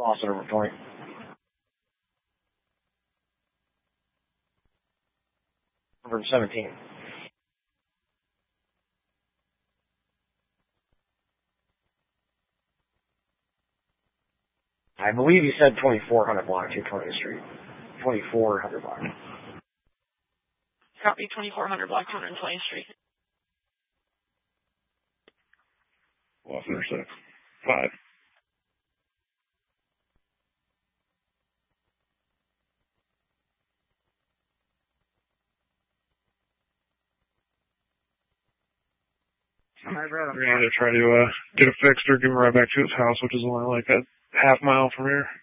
Lost it over point. Number 17. I believe you said 2400 block, 220th Street. 2400 block. Copy, 2400 block, 120th Street. Lost intersect. 5. We're going to either try to get it fixed or give him right back to his house, which is only like a half mile from here.